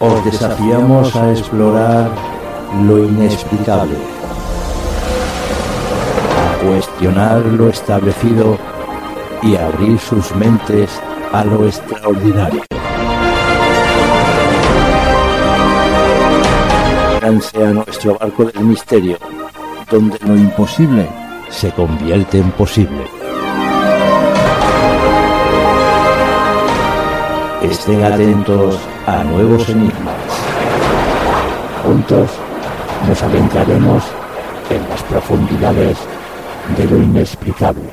Os desafiamos a explorar lo inexplicable, a cuestionar lo establecido y a abrir sus mentes a lo extraordinario. Únanse a nuestro barco del misterio, donde lo imposible se convierte en posible. Estén atentos a nuevos enigmas. Juntos nos adentraremos en las profundidades de lo inexplicable.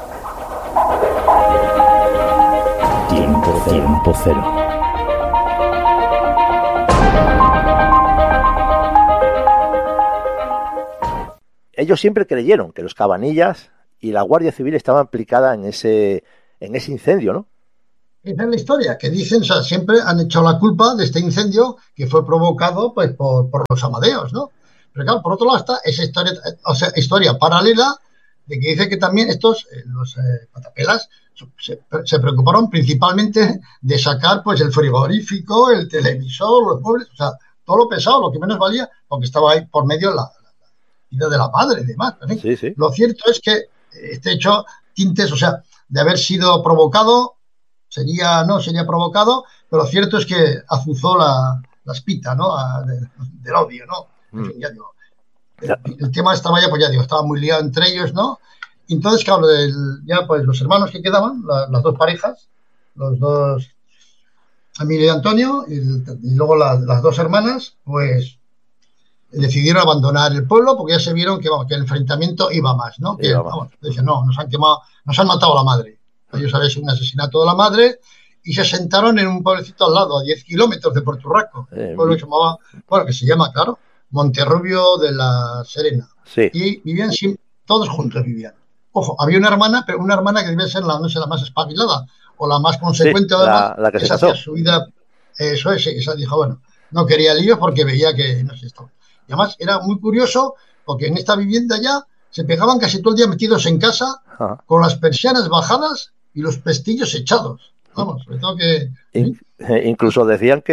Tiempo cero. Ellos siempre creyeron que los Cabanillas y la Guardia Civil estaban implicadas en ese incendio, ¿no? Esa es la historia, que dicen, o sea, siempre han echado la culpa de este incendio que fue provocado pues por los Amadeos, ¿no? Pero claro, por otro lado está esa historia, o sea, historia paralela de que dice que también estos, los patapelas, se preocuparon principalmente de sacar pues el frigorífico, el televisor, los muebles, o sea, todo lo pesado, lo que menos valía, porque estaba ahí por medio la vida de la madre y demás. ¿Sí? Sí, sí. Lo cierto es que este hecho, tintes, o sea, de haber sido provocado, no sería provocado, pero lo cierto es que azuzó la espita, ¿no? Del odio, ¿no? En fin, ya digo. El tema estaba ya, pues ya digo, estaba muy liado entre ellos, ¿no? Entonces, claro, ya pues los hermanos que quedaban, las dos parejas, los dos, Emilio y Antonio, y luego las dos hermanas, pues decidieron abandonar el pueblo porque ya se vieron que, vamos, que el enfrentamiento iba más, ¿no? Que, vamos, dicen, no, nos han matado a la madre. Ellos habían sido un asesinato de la madre y se asentaron en un pueblecito al lado, a 10 kilómetros de Puerto Urraco. Un pueblo que se llama, claro, Monterrubio de la Serena. Sí. Y vivían todos juntos vivían. Ojo, había una hermana, pero una hermana que debía ser la más espabilada o la más consecuente, sí, además, la que se casó. Su vida, eso es, esa dijo, bueno, no quería líos porque veía que no sé esto. Y además era muy curioso porque en esta vivienda ya se pegaban casi todo el día metidos en casa con las persianas bajadas y los pestillos echados. Vamos, sobre todo que... Incluso decían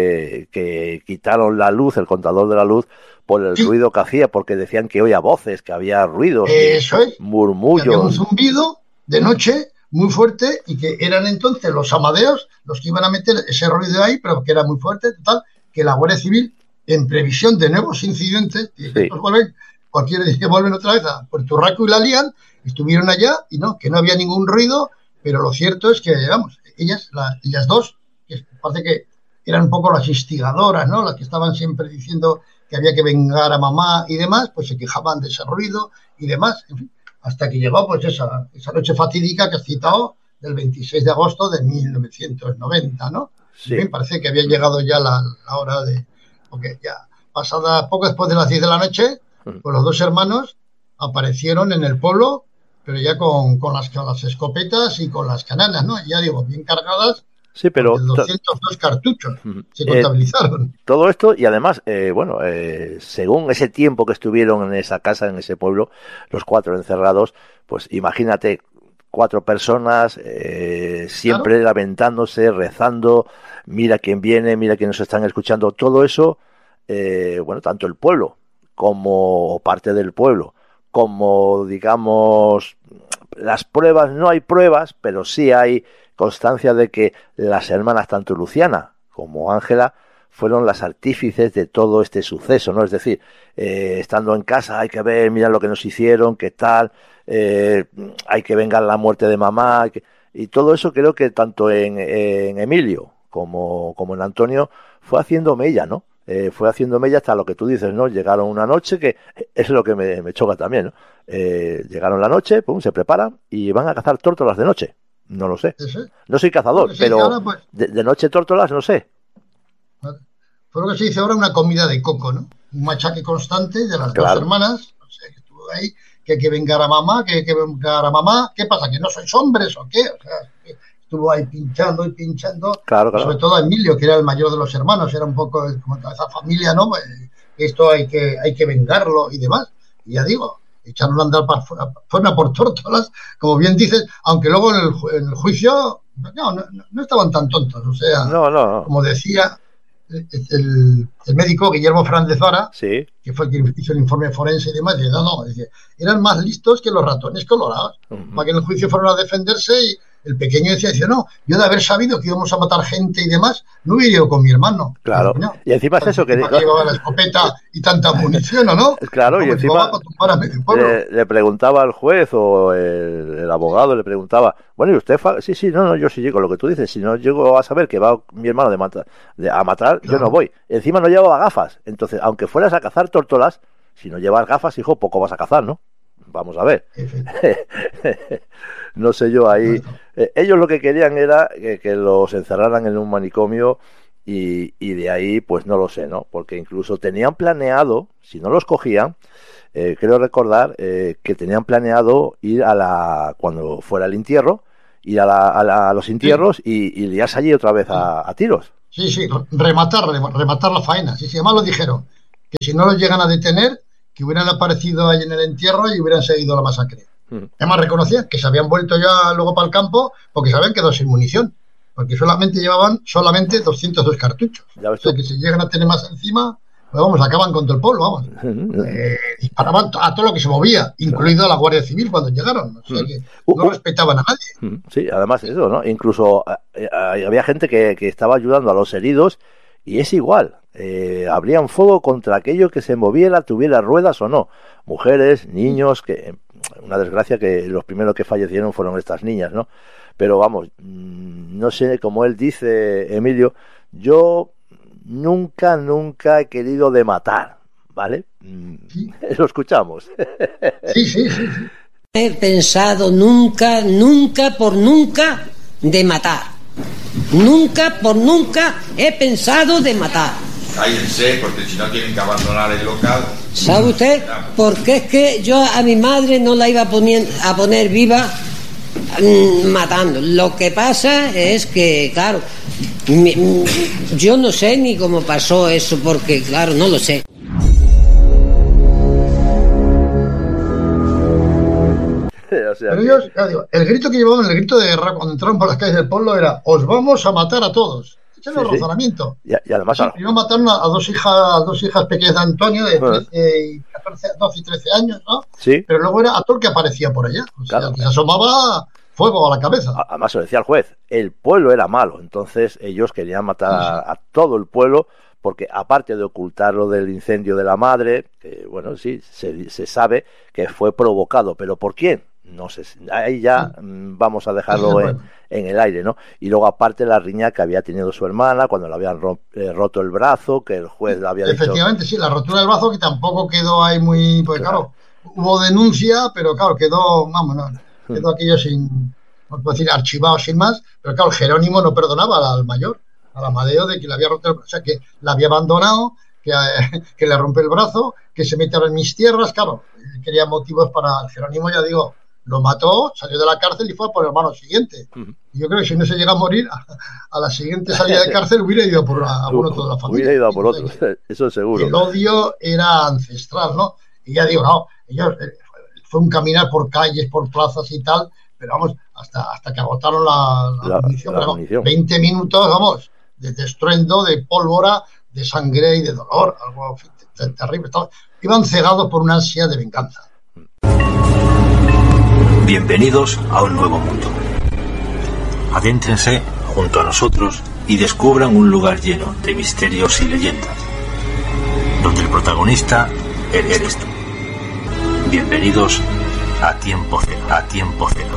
que quitaron la luz, el contador de la luz, por el ruido que hacía, porque decían que oía voces, que había ruidos, eso es, murmullos. Que había un zumbido de noche muy fuerte y que eran entonces los Amadeos los que iban a meter ese ruido ahí, pero que era muy fuerte, total, que la Guardia Civil, en previsión de nuevos incidentes, cualquier día que vuelven otra vez a Puerto Urraco y la lían, estuvieron allá y no, que no había ningún ruido, pero lo cierto es que, vamos, ellas dos, que parece que eran un poco las instigadoras, ¿no? Las que estaban siempre diciendo que había que vengar a mamá y demás, pues se quejaban de ese ruido y demás, en fin, hasta que llegó pues esa noche fatídica que has citado del 26 de agosto de 1990, ¿no? Sí. En fin, parece que había llegado ya la hora de... Porque ya pasada poco después de las 10 de la noche, pues los dos hermanos aparecieron en el pueblo, pero ya con las escopetas y con las cananas, ¿no? Ya digo, bien cargadas. Sí, pero 202 cartuchos se contabilizaron. Todo esto, y además, según ese tiempo que estuvieron en esa casa, en ese pueblo, los cuatro encerrados, pues imagínate, 4 personas, siempre lamentándose, rezando, mira quién viene, mira quién nos están escuchando, todo eso, tanto el pueblo como parte del pueblo, como, digamos, las pruebas, no hay pruebas, pero sí hay constancia de que las hermanas, tanto Luciana como Ángela, fueron las artífices de todo este suceso, ¿no? Es decir, estando en casa, hay que ver, mira lo que nos hicieron, qué tal, hay que vengar la muerte de mamá, y todo eso creo que tanto en Emilio como en Antonio fue haciendo mella, ¿no? Fue haciendo mella hasta lo que tú dices, ¿no? Llegaron una noche, que es lo que me choca también, ¿no? Llegaron la noche, pum, se preparan y van a cazar tórtolas de noche. No lo sé. No soy cazador, pero ahora, pues, de noche tórtolas no sé. Fue lo que se dice ahora una comida de coco, ¿no? Un machaque constante de las dos hermanas, no sé, que estuvo ahí, que hay que vengar a mamá, que hay que vengar a mamá. ¿Qué pasa? ¿Que no sois hombres o qué? O sea, estuvo ahí pinchando y pinchando. Claro. Sobre todo a Emilio, que era el mayor de los hermanos, era un poco como toda esa familia, ¿no? Esto hay que vengarlo y demás. Y ya digo, echaron a andar fuera por tórtolas, como bien dices, aunque luego en el juicio no estaban tan tontos, o sea, no. Como decía el médico Guillermo Fernández Vara, Sí. que fue quien hizo el informe forense y demás, dice, no, dice, eran más listos que los ratones colorados, para que en el juicio fueron a defenderse, y el pequeño decía, no, yo de haber sabido que íbamos a matar gente y demás, no hubiera ido con mi hermano. Claro, no, y encima es eso que... llevaba la escopeta y tanta munición, ¿o no? Claro, y encima le preguntaba al juez o el abogado, le preguntaba, bueno, ¿y usted? Sí, no, yo sí llego, lo que tú dices, si no llego a saber que va mi hermano a matar, claro. Yo no voy. Encima no llevaba gafas, entonces, aunque fueras a cazar tórtolas, si no llevas gafas, hijo, poco vas a cazar, ¿no? Vamos a ver. No sé yo ahí. Ellos lo que querían era que los encerraran en un manicomio y de ahí, pues no lo sé, ¿no? Porque incluso tenían planeado, si no los cogían, creo recordar que tenían planeado ir cuando fuera el entierro, ir a los entierros y liarse allí otra vez a tiros. Sí, rematar la faena. Sí, además lo dijeron, que si no los llegan a detener, que hubieran aparecido ahí en el entierro y hubieran seguido la masacre. Además reconocían que se habían vuelto ya luego para el campo porque se habían quedado sin munición, porque llevaban 202 cartuchos. O sea que si llegan a tener más encima, pues vamos, acaban con todo el pueblo, vamos. Disparaban a todo lo que se movía, incluido a la Guardia Civil cuando llegaron. O sea que no respetaban a nadie. Sí, además eso, ¿no? Incluso había gente que estaba ayudando a los heridos y es igual. Abrían fuego contra aquello que se moviera, tuviera ruedas o no. Mujeres, niños, que una desgracia que los primeros que fallecieron fueron estas niñas, ¿no? Pero vamos, no sé, como él dice, Emilio, yo nunca he querido de matar, ¿vale? Sí. Lo escuchamos. Sí. He pensado nunca de matar. Nunca he pensado de matar. Cállense, porque si no tienen que abandonar el local. ¿Sabe usted? Porque es que yo a mi madre no la iba a poner viva matando. Lo que pasa es que, claro, yo no sé ni cómo pasó eso, porque, claro, no lo sé. Pero ellos, ya digo, el grito que llevaban, el grito de guerra cuando entraron por las calles del pueblo era: os vamos a matar a todos. Ese era el razonamiento. Y además primero mataron a dos hijas pequeñas de Antonio de 12 y 13 años, ¿no? Sí. Pero luego era a todo el que aparecía por allá. O sea, que se asomaba fuego a la cabeza. Además se lo decía el juez, el pueblo era malo, entonces ellos querían matar a todo el pueblo, porque aparte de ocultar lo del incendio de la madre, que bueno, sí, se sabe que fue provocado, pero ¿por quién? No sé, ahí ya vamos a dejarlo en el aire, ¿no? Y luego aparte la riña que había tenido su hermana cuando le habían roto el brazo, que el juez le había Efectivamente, dicho... sí, la rotura del brazo que tampoco quedó ahí muy... Porque claro, hubo denuncia, pero claro, quedó aquello sin... No puedo decir archivado sin más, pero claro, Jerónimo no perdonaba al mayor, al Amadeo, de que le había roto el brazo, o sea, que la había abandonado, que le rompe el brazo, que se mete ahora en mis tierras, claro, quería motivos para el Jerónimo, ya digo, lo mató, salió de la cárcel y fue por el hermano siguiente. Y yo creo que si no se llega a morir, a la siguiente salida de cárcel hubiera ido por alguno de la familia. Hubiera ido a por otro, eso seguro. El odio era ancestral, ¿no? Y ya digo, no, ellos fue un caminar por calles, por plazas y tal, pero vamos, hasta que agotaron la munición. 20 minutos, vamos, de estruendo, de pólvora, de sangre y de dolor, algo terrible. Iban cegados por una ansia de venganza. Bienvenidos a un nuevo mundo. Adéntrense junto a nosotros y descubran un lugar lleno de misterios y leyendas, donde el protagonista eres tú. Bienvenidos a Tiempo Cero.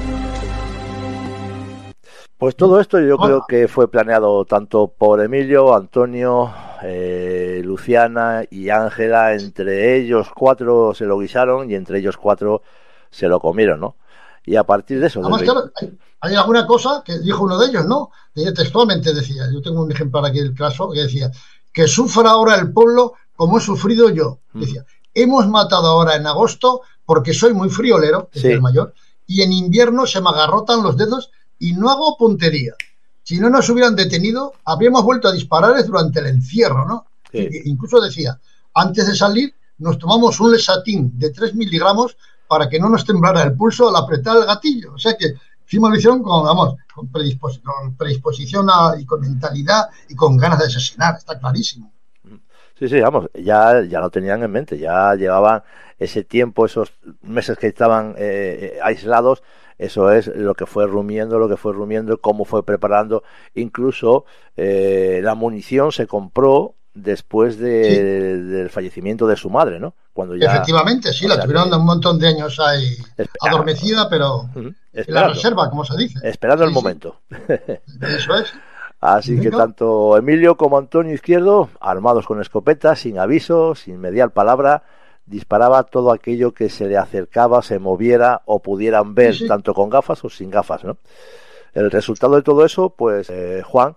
Pues todo esto yo creo que fue planeado tanto por Emilio, Antonio, Luciana y Ángela. Entre ellos 4 se lo guisaron y entre ellos 4 se lo comieron, ¿no? Y a partir de eso... Además, claro, hay alguna cosa que dijo uno de ellos, ¿no? Textualmente decía, yo tengo un ejemplar aquí del caso, que decía, que sufra ahora el pueblo como he sufrido yo. Decía, hemos matado ahora en agosto porque soy muy friolero, decía el mayor, y en invierno se me agarrotan los dedos y no hago puntería. Si no nos hubieran detenido, habríamos vuelto a dispararles durante el encierro, ¿no? Sí. Incluso decía, antes de salir nos tomamos un lesatín de 3 miligramos para que no nos temblara el pulso al apretar el gatillo. O sea que Encima lo hicieron con predisposición y con mentalidad y con ganas de asesinar, está clarísimo. Sí, vamos, ya lo tenían en mente, ya llevaban ese tiempo, esos meses que estaban aislados, eso es lo que fue rumiando, cómo fue preparando, incluso la munición se compró después del fallecimiento de su madre, ¿no? Cuando ya, efectivamente, sí, la tuvieron un montón de años ahí adormecida, pero en la reserva, como se dice. Esperando el momento. Eso es. Así que tanto Emilio como Antonio Izquierdo, armados con escopetas, sin aviso, sin mediar palabra, disparaba todo aquello que se le acercaba, se moviera o pudieran ver, tanto con gafas o sin gafas, ¿no? El resultado de todo eso, pues, Juan,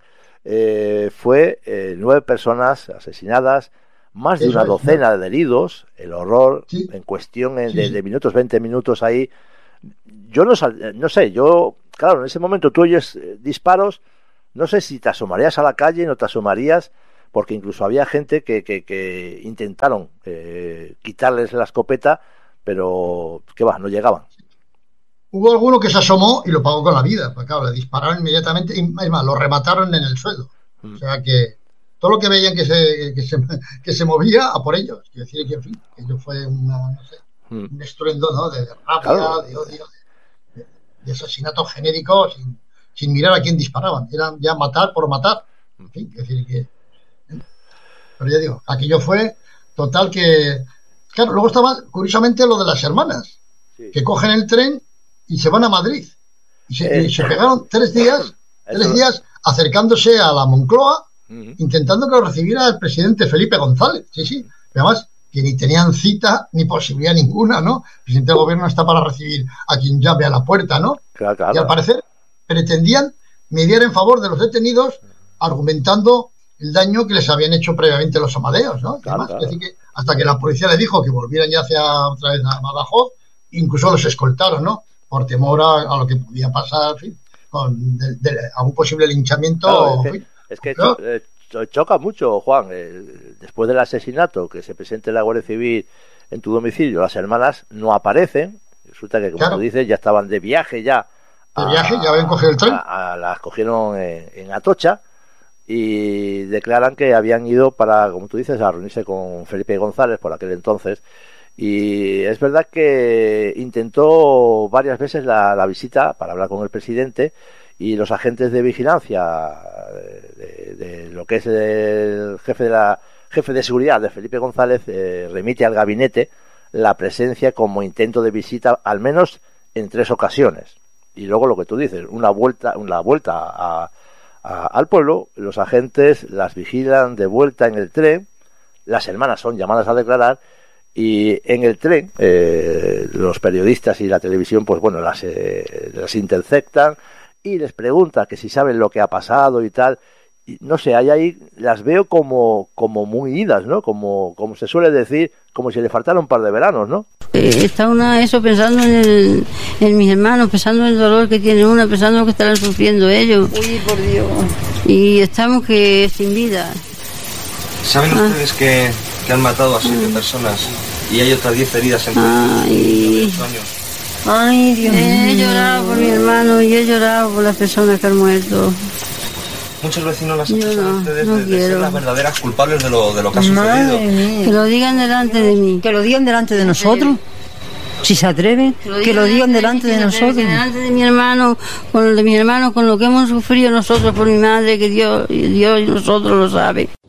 fue 9 personas asesinadas, más de una docena de heridos, el horror en cuestión de minutos, 20 minutos ahí. Yo no sé, claro, en ese momento tú oyes disparos, no sé si te asomarías a la calle, no te asomarías, porque incluso había gente que intentaron quitarles la escopeta, pero que va, no llegaban. Hubo alguno que se asomó y lo pagó con la vida, porque claro, le dispararon inmediatamente y es más, lo remataron en el suelo. O sea que todo lo que veían que se movía a por ellos. Quiero decir que, en fin, ello fue un estruendo, ¿no? De rabia, de odio, de asesinato genérico, sin mirar a quién disparaban. Eran ya matar por matar. En fin, quiero decir que... Pero ya digo, aquello fue total que... Claro, luego estaba, curiosamente, lo de las hermanas, que cogen el tren y se van a Madrid. Y se pegaron 3 días acercándose a la Moncloa, intentando que lo recibiera el presidente Felipe González. Sí. Pero además, que ni tenían cita ni posibilidad ninguna, ¿no? El presidente del gobierno está para recibir a quien llame a la puerta, ¿no? Claro. Y al parecer pretendían mediar en favor de los detenidos, argumentando el daño que les habían hecho previamente los amadeos, ¿no? Claro. Es decir, que hasta que la policía les dijo que volvieran ya otra vez a Badajoz, incluso los escoltaron, ¿no? Por temor a lo que podía pasar, en fin, a un posible linchamiento. Claro, es que choca mucho, Juan, después del asesinato, que se presente la Guardia Civil en tu domicilio, las hermanas no aparecen, resulta que, como tú dices, ya estaban de viaje ya. Ya habían cogido el tren. Las cogieron en Atocha y declaran que habían ido para, como tú dices, a reunirse con Felipe González por aquel entonces. Y es verdad que intentó varias veces la visita para hablar con el presidente, y los agentes de vigilancia de lo que es el jefe de seguridad de Felipe González remite al gabinete la presencia como intento de visita al menos en 3 ocasiones. Y luego lo que tú dices, la vuelta al pueblo, los agentes las vigilan de vuelta en el tren, las hermanas son llamadas a declarar, y en el tren los periodistas y la televisión pues bueno las interceptan y les preguntan que si saben lo que ha pasado y tal. Y no sé, ahí las veo como muy idas, ¿no? Como se suele decir, como si le faltara un par de veranos, ¿no? Está una pensando en mis hermanos, pensando en el dolor que tiene una, pensando en lo que estarán sufriendo ellos. Uy, por Dios. Y estamos que sin vida. ¿Saben ustedes que han matado a 7 personas y hay otras 10 heridas en de 8 años? Ay, Dios mío. He llorado por mi hermano y he llorado por las personas que han muerto. Muchos vecinos las acusan a ustedes de ser las verdaderas culpables de lo que ha sucedido. Que lo digan delante de mí. Que lo digan delante de nosotros. Si se atreven, que lo digan delante de nosotros. Delante de mi hermano, con lo que hemos sufrido nosotros por mi madre, que Dios y nosotros lo saben.